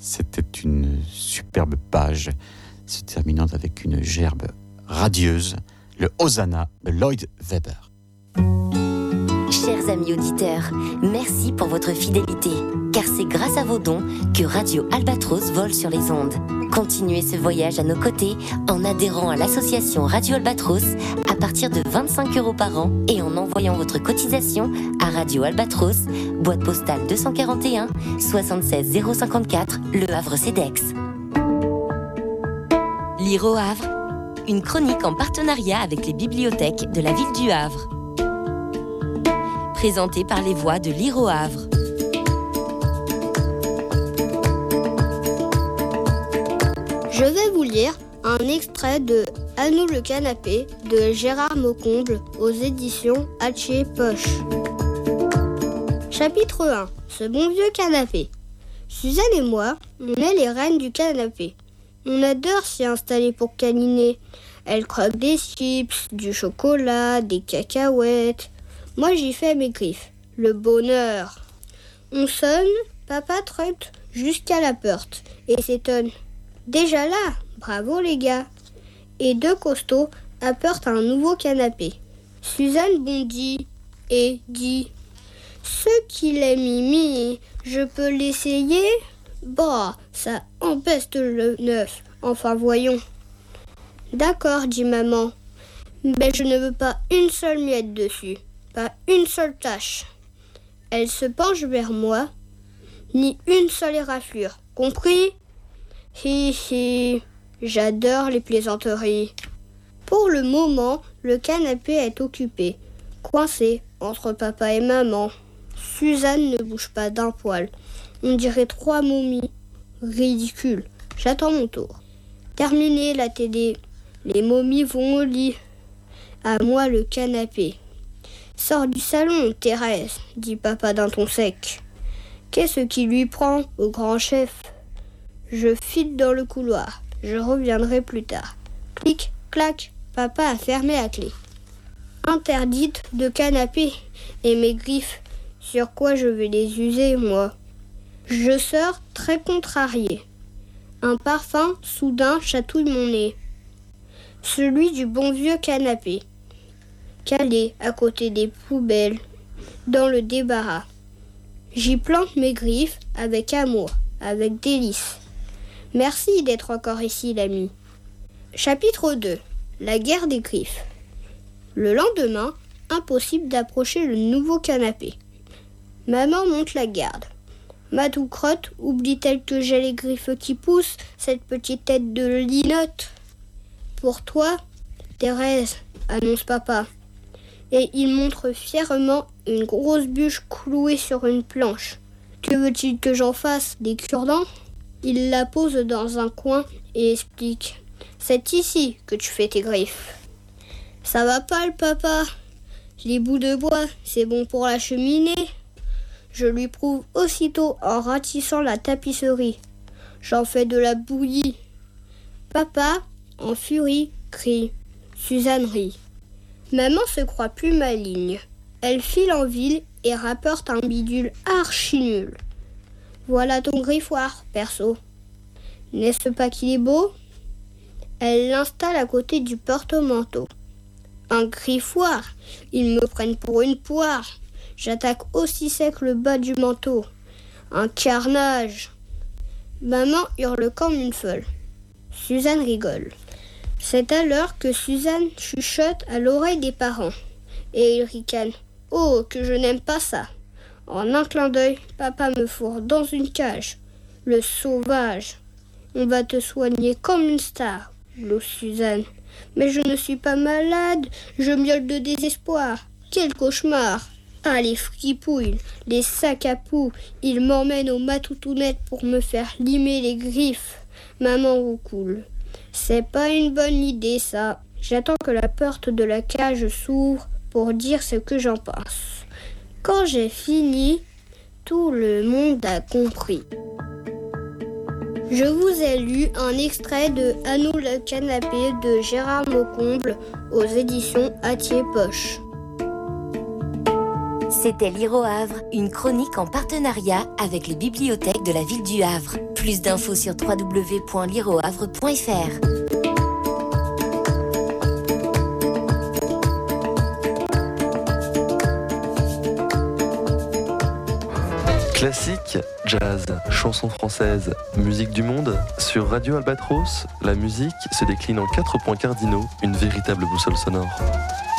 C'était une superbe page, se terminant avec une gerbe radieuse, le Hosanna de Lloyd Webber. Chers amis auditeurs, merci pour votre fidélité, car c'est grâce à vos dons que Radio Albatros vole sur les ondes. Continuez ce voyage à nos côtés en adhérant à l'association Radio Albatros à partir de 25 € par an et en envoyant votre cotisation à Radio Albatros, boîte postale 241 76 054, Le Havre-Cedex. Lire au Havre, une chronique en partenariat avec les bibliothèques de la ville du Havre. Présentée par les voix de Lire au Havre. Je vais vous lire un extrait de À nous le canapé de Gérard Maucomble aux éditions Hachette-Poche. Chapitre 1. Ce bon vieux canapé. Suzanne et moi, on est les reines du canapé. On adore s'y installer pour câliner. Elle croque des chips, du chocolat, des cacahuètes. Moi j'y fais mes griffes. Le bonheur. On sonne, papa trotte jusqu'à la porte et s'étonne. Déjà là, bravo les gars. Et deux costauds apportent un nouveau canapé. Suzanne bondit et dit « Ce qu'il est mimi, je peux l'essayer ? Bah, ça empeste le neuf. Enfin voyons. » D'accord, dit maman. Mais je ne veux pas une seule miette dessus. Pas une seule tache. Elle se penche vers moi. Ni une seule éraflure. Compris ? Hi hi, j'adore les plaisanteries. Pour le moment, le canapé est occupé, coincé entre papa et maman. Suzanne ne bouge pas d'un poil. On dirait 3 momies. Ridicule. J'attends mon tour. Terminé la télé. Les momies vont au lit. À moi le canapé. Sors du salon, Thérèse, dit papa d'un ton sec. Qu'est-ce qui lui prend au grand chef ? Je file dans le couloir. Je reviendrai plus tard. Clic, clac, papa a fermé à clé. Interdite de canapé et mes griffes. Sur quoi je vais les user, moi ? Je sors très contrarié. Un parfum soudain chatouille mon nez. Celui du bon vieux canapé. Calé à côté des poubelles, dans le débarras. J'y plante mes griffes avec amour, avec délice. Merci d'être encore ici, l'ami. Chapitre 2. La guerre des griffes. Le lendemain, impossible d'approcher le nouveau canapé. Maman monte la garde. Matou-crotte oublie-t-elle que j'ai les griffes qui poussent, cette petite tête de linotte ? Pour toi, Thérèse, annonce papa. Et il montre fièrement une grosse bûche clouée sur une planche. Que veut-il que j'en fasse, des cure-dents ? Il la pose dans un coin et explique. C'est ici que tu fais tes griffes. Ça va pas le papa. Les bouts de bois, c'est bon pour la cheminée. Je lui prouve aussitôt en ratissant la tapisserie. J'en fais de la bouillie. Papa, en furie, crie. Suzanne rit. Maman se croit plus maligne. Elle file en ville et rapporte un bidule archi nul. Voilà ton griffoir, perso. N'est-ce pas qu'il est beau ? Elle l'installe à côté du porte-manteau. Un griffoir ? Ils me prennent pour une poire. J'attaque aussi sec le bas du manteau. Un carnage. Maman hurle comme une folle. Suzanne rigole. C'est alors que Suzanne chuchote à l'oreille des parents. Et ils ricanent. Oh, que je n'aime pas ça. En un clin d'œil, papa me fourre dans une cage. Le sauvage. On va te soigner comme une star, glouse Suzanne. Mais je ne suis pas malade, je miaule de désespoir. Quel cauchemar. Ah, les fripouilles, les sacs à poux, ils m'emmènent au matoutounettes pour me faire limer les griffes. Maman roucoule. C'est pas une bonne idée, ça. J'attends que la porte de la cage s'ouvre pour dire ce que j'en pense. Quand j'ai fini, tout le monde a compris. Je vous ai lu un extrait de À nous le canapé de Gérard Maucomble aux éditions Hachette-Poche. C'était Lire au Havre, une chronique en partenariat avec les bibliothèques de la ville du Havre. Plus d'infos sur www.lireauhavre.fr. Classique, jazz, chansons françaises, musique du monde. Sur Radio Albatros, la musique se décline en 4 points cardinaux, une véritable boussole sonore.